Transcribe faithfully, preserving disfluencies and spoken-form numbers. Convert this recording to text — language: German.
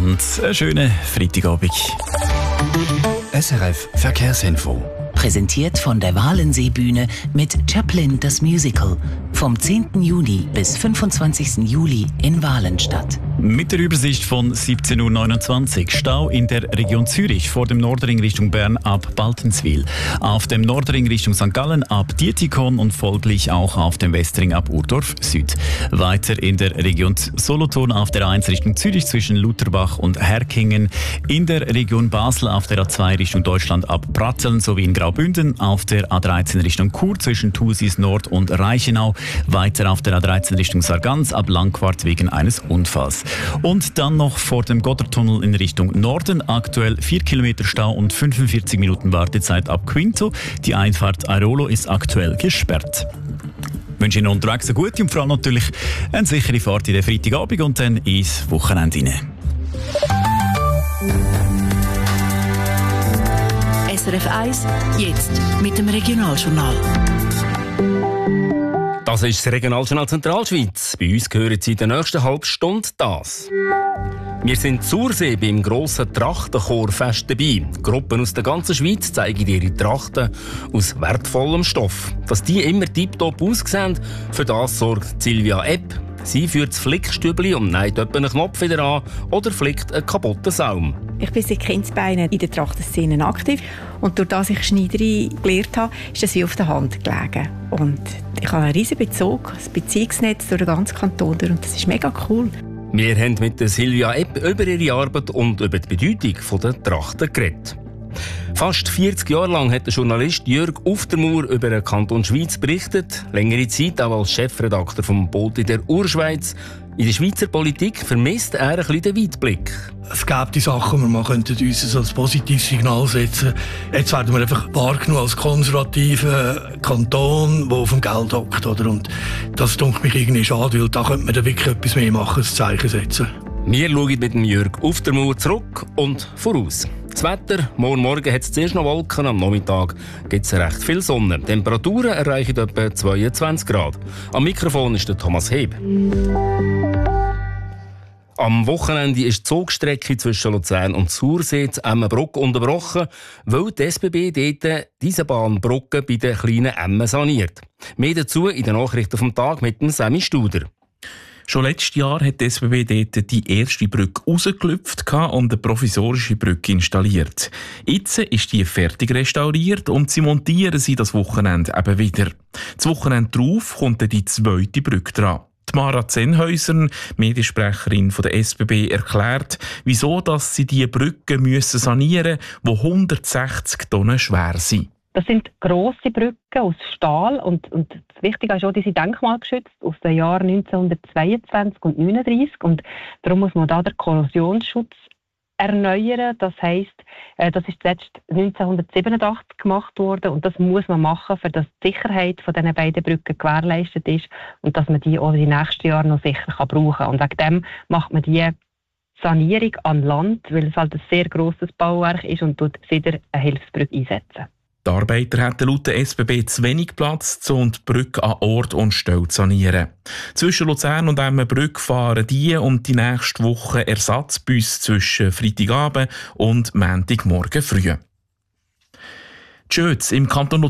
miteinander. Einen schönen Freitagabend. S R F Verkehrsinfo. Präsentiert von der Walensee-Bühne mit Chaplin das Musical. Vom zehnten Juni bis fünfundzwanzigsten Juli in Walenstadt. Mit der Übersicht von siebzehn Uhr neunundzwanzig. Stau in der Region Zürich vor dem Nordring Richtung Bern ab Baltenswil. Auf dem Nordring Richtung Sankt Gallen ab Dietikon und folglich auch auf dem Westring ab Urdorf Süd. Weiter in der Region Solothurn auf der A eins Richtung Zürich zwischen Lutherbach und Herkingen. In der Region Basel auf der A zwei Richtung Deutschland ab Pratteln sowie in Graubünden. Auf der A dreizehn Richtung Chur zwischen Thusis Nord und Reichenau. Weiter auf der A dreizehn Richtung Sargans ab Langquart wegen eines Unfalls. Und dann noch vor dem Gotthardtunnel in Richtung Norden. Aktuell vier Kilometer Stau und fünfundvierzig Minuten Wartezeit ab Quinto. Die Einfahrt Airolo ist aktuell gesperrt. Ich wünsche Ihnen unterwegs eine gute und vor allem natürlich eine sichere Fahrt in den Freitagabend und dann ins Wochenende hinein. S R F eins, jetzt mit dem Regionaljournal. Das ist das Regionaljournal Zentralschweiz. Bei uns gehören Sie in der nächsten halben Stunde das. Wir sind zur See beim grossen Trachtenchorfest dabei. Gruppen aus der ganzen Schweiz zeigen ihre Trachten aus wertvollem Stoff. Dass die immer tiptop aussehen, für das sorgt Silvia Epp. Sie führt das Flickstübli und näht etwa einen Knopf wieder an oder flickt einen kaputten Saum. Ich bin seit Kindesbeinen in der Trachtenszene aktiv und durch das ich Schneiderei gelernt habe, ist das wie auf der Hand gelegen. Und ich habe einen riesen Bezug, ein Beziehungsnetz durch den ganzen Kanton durch und das ist mega cool. Wir haben mit Silvia Epp über ihre Arbeit und über die Bedeutung der Trachten geredet. Fast vierzig Jahre lang hat der Journalist Jörg Uftermoor über den Kanton Schweiz berichtet. Längere Zeit auch als Chefredakteur vom Boot in der Urschweiz. In der Schweizer Politik vermisst er ein bisschen den Weitblick. Es gibt die Sachen, die wir könnten uns als positives Signal setzen. Jetzt werden wir einfach wahrgenommen als konservativer Kanton, der auf dem Geld hockt. Oder? Und das tut mich irgendwie schade, weil da könnte man dann wirklich etwas mehr machen, ein Zeichen setzen. Wir schauen mit dem Jörg Uftermoor zurück und voraus. Das Wetter, morgen Morgen hat es zuerst noch Wolken, am Nachmittag gibt es recht viel Sonne. Die Temperaturen erreichen etwa zweiundzwanzig Grad. Am Mikrofon ist der Thomas Heb. Am Wochenende ist die Zugstrecke zwischen Luzern und Sursee zu Emmenbruck unterbrochen, weil die S B B dort diese Bahnbrücke bei den kleinen Emmen saniert. Mehr dazu in den Nachrichten vom Tag mit dem Sammy Studer. Schon letztes Jahr hat die S B B dort die erste Brücke rausgelüpft und eine provisorische Brücke installiert. Jetzt ist die fertig restauriert und sie montieren sie das Wochenende eben wieder. Das Wochenende darauf kommt dann die zweite Brücke dran. Die Mara Zenhäuser, Mediensprecherin von der S B B, erklärt, wieso dass sie diese Brücken müssen sanieren müssen, die hundertsechzig Tonnen schwer sind. Das sind grosse Brücken aus Stahl und, und das Wichtige ist auch, die sind denkmalgeschützt aus den Jahren neunzehnhundertzweiundzwanzig und neununddreißig und darum muss man da den Korrosionsschutz erneuern. Das heisst, äh, das ist zuletzt neunzehnhundertsiebenundachtzig gemacht worden und das muss man machen, für dass die Sicherheit von diesen beiden Brücken gewährleistet ist und dass man die auch in den nächsten Jahren noch sicher kann brauchen kann. Und wegen dem macht man die Sanierung an Land, weil es halt ein sehr grosses Bauwerk ist und dort wieder eine Hilfsbrücke einsetzen. Die Arbeiter hatten laut der S B B zu wenig Platz, um die Brücke an Ort und Stelle zu sanieren. Zwischen Luzern und Emmenbrück fahren die und die nächste Woche Ersatzbus zwischen Freitagabend und Montagmorgen früh. Die Schütze im Kanton